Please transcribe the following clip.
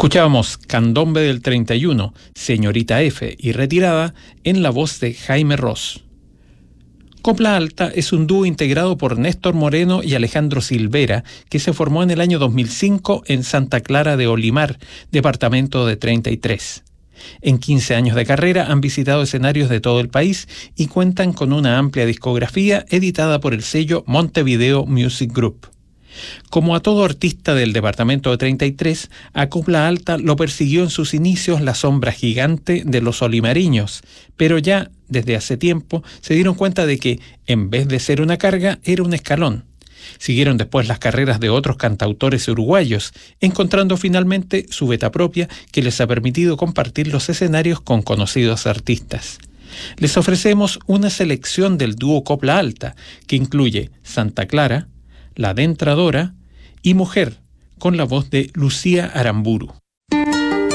Escuchábamos Candombe del 31, Señorita F y Retirada en la voz de Jaime Ross. Copla Alta es un dúo integrado por Néstor Moreno y Alejandro Silvera, que se formó en el año 2005 en Santa Clara de Olimar, departamento de 33. En 15 años de carrera han visitado escenarios de todo el país y cuentan con una amplia discografía editada por el sello Montevideo Music Group. Como a todo artista del departamento de 33, a Copla Alta lo persiguió en sus inicios la sombra gigante de los olimariños, pero ya desde hace tiempo se dieron cuenta de que, en vez de ser una carga, era un escalón. Siguieron después las carreras de otros cantautores uruguayos, encontrando finalmente su veta propia que les ha permitido compartir los escenarios con conocidos artistas. Les ofrecemos una selección del dúo Copla Alta, que incluye Santa Clara, La Adentradora y Mujer, con la voz de Lucía Aramburu.